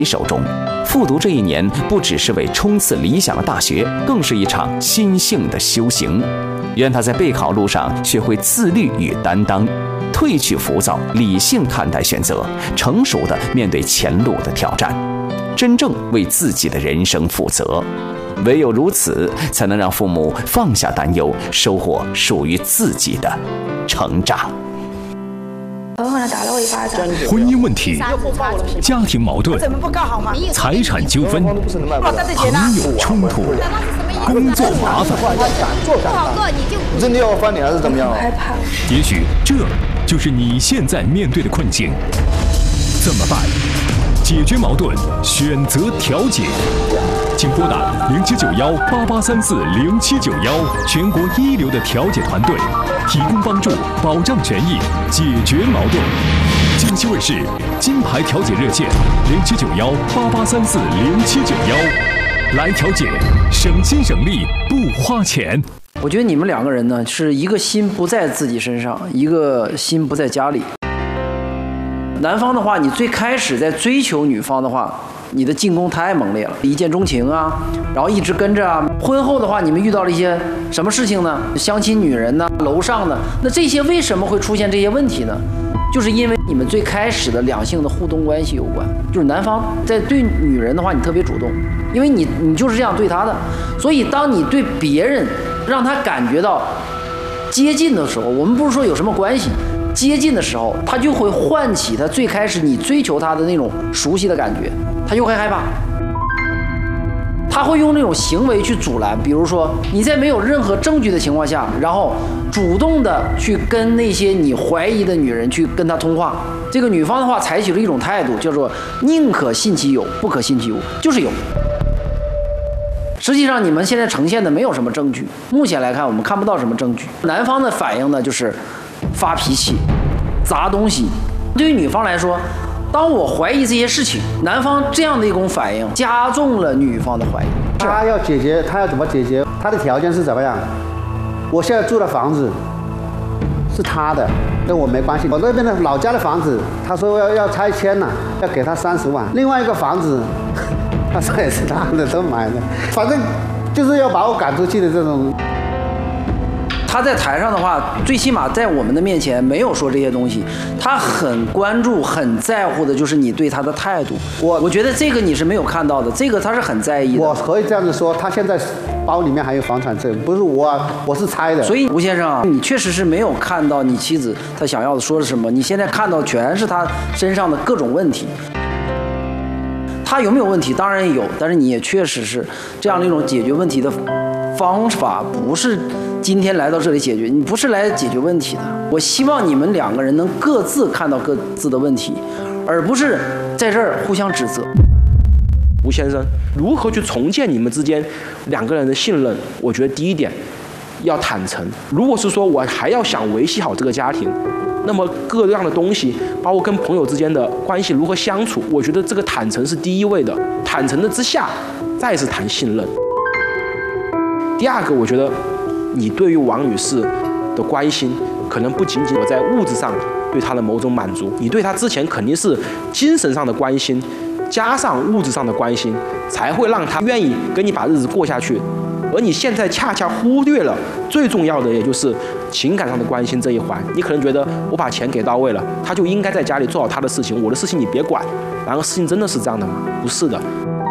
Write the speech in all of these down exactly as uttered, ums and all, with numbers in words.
手中。复读这一年，不只是为冲刺理想的大学，更是一场心性的修行。愿他在备考路上学会自律与担当，褪去浮躁，理性看待选择，成熟地面对前路的挑战，真正为自己的人生负责。唯有如此，才能让父母放下担忧，收获属于自己的成长。 然后呢，打了我一巴掌。 婚姻问题、家庭矛盾、财产纠纷、朋友冲突、工作麻烦， 不好做你就真的要翻脸还是怎么样？ 害怕。 也许这就是你现在面对的困境。怎么办？解决矛盾，选择调解。请拨打零七九幺八八三四零七九幺，全国一流的调解团队，提供帮助，保障权益，解决矛盾。江西卫视金牌调解热线零七九幺八八三四零七九幺，来调解，省心省力不花钱。 我觉得你们两个人呢，是一个心不在自己身上，一个心不在家里。男方的话，你最开始在追求女方的话，你的进攻太猛烈了，一见钟情啊，然后一直跟着啊。婚后的话，你们遇到了一些什么事情呢？相亲女人呢，楼上呢，那这些为什么会出现这些问题呢？就是因为你们最开始的两性的互动关系有关。就是男方在对女人的话，你特别主动，因为你你就是这样对她的，所以当你对别人让他感觉到接近的时候，我们不是说有什么关系。接近的时候，他就会唤起他最开始你追求他的那种熟悉的感觉，他就会害怕，他会用那种行为去阻拦。比如说你在没有任何证据的情况下，然后主动的去跟那些你怀疑的女人去跟他通话。这个女方的话采取了一种态度，叫做宁可信其有，不可信其无，就是有。实际上你们现在呈现的没有什么证据，目前来看我们看不到什么证据。男方的反应呢，就是发脾气、砸东西。对于女方来说，当我怀疑这些事情，男方这样的一种反应加重了女方的怀疑。 他要解决，他要怎么解决？他的条件是怎么样？我现在住的房子是他的，跟我没关系。我那边的老家的房子，他说要要拆迁了，要给他三十万。另外一个房子，他说也是他的，都买的。反正就是要把我赶出去的这种。 他在台上的话，最起码在我们的面前没有说这些东西，他很关注、很在乎的就是你对他的态度。我我觉得这个你是没有看到的，这个他是很在意的。 我可以这样子说，他现在包里面还有房产证，不是我，我是猜的。 所以吴先生，你确实是没有看到你妻子她想要的说的什么，你现在看到全是她身上的各种问题。他有没有问题？当然有，但是你也确实是这样的一种解决问题的方法，不是今天来到这里解决，你不是来解决问题的。我希望你们两个人能各自看到各自的问题，而不是在这儿互相指责。 吴先生，如何去重建你们之间两个人的信任？我觉得第一点要坦诚。如果是说我还要想维系好这个家庭，那么各样的东西，包括跟朋友之间的关系如何相处，我觉得这个坦诚是第一位的。坦诚的之下，再是谈信任。第二个，我觉得你对于王女士的关心，可能不仅仅我在物质上对她的某种满足，你对她之前肯定是精神上的关心，加上物质上的关心，才会让她愿意跟你把日子过下去。而你现在恰恰忽略了最重要的，也就是情感上的关心这一环。你可能觉得我把钱给到位了，他就应该在家里做好他的事情，我的事情你别管。然而事情真的是这样的吗？不是的。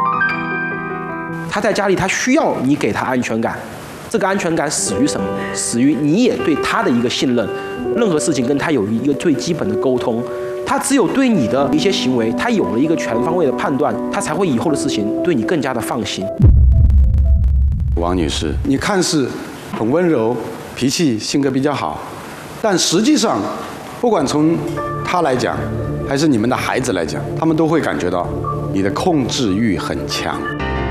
他在家里，他需要你给他安全感。这个安全感始于什么？始于你也对他的一个信任，任何事情跟他有一个最基本的沟通。他只有对你的一些行为，他有了一个全方位的判断，他才会以后的事情对你更加的放心。 王女士，你看似很温柔，脾气性格比较好，但实际上，不管从她来讲，还是你们的孩子来讲，他们都会感觉到你的控制欲很强，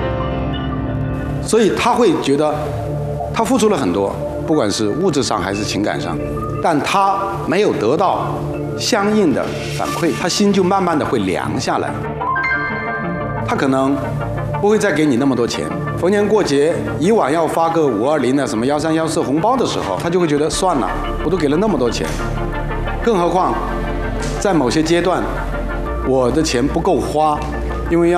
所以他会觉得他付出了很多，不管是物质上还是情感上，但他没有得到相应的反馈，他心就慢慢的会凉下来，他可能不会再给你那么多钱。逢年过节，以往要发个五二零的什么幺三幺四红包的时候，他就会觉得算了，我都给了那么多钱，更何况在某些阶段，我的钱不够花， 因为要